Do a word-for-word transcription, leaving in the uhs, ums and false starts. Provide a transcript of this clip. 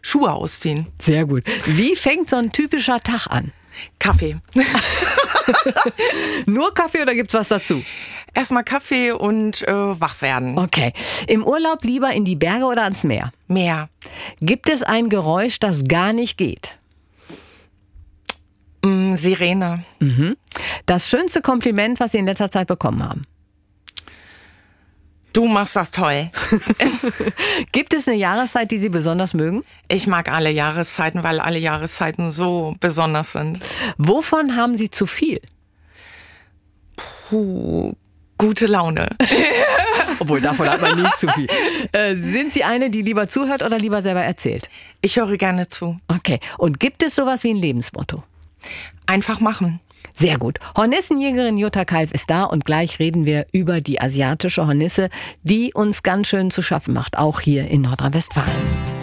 Schuhe ausziehen. Sehr gut. Wie fängt so ein typischer Tag an? Kaffee. Nur Kaffee oder gibt's was dazu? Erstmal Kaffee und äh, wach werden. Okay. Im Urlaub lieber in die Berge oder ans Meer? Meer. Gibt es ein Geräusch, das gar nicht geht? Mm, Sirene. Mhm. Das schönste Kompliment, was Sie in letzter Zeit bekommen haben? Du machst das toll. Gibt es eine Jahreszeit, die Sie besonders mögen? Ich mag alle Jahreszeiten, weil alle Jahreszeiten so besonders sind. Wovon haben Sie zu viel? Puh, gute Laune. Obwohl, davon hat man nie zu viel. Äh, sind Sie eine, die lieber zuhört oder lieber selber erzählt? Ich höre gerne zu. Okay. Und gibt es sowas wie ein Lebensmotto? Einfach machen. Sehr gut. Hornissenjägerin Jutta Kalf ist da und gleich reden wir über die asiatische Hornisse, die uns ganz schön zu schaffen macht, auch hier in Nordrhein-Westfalen.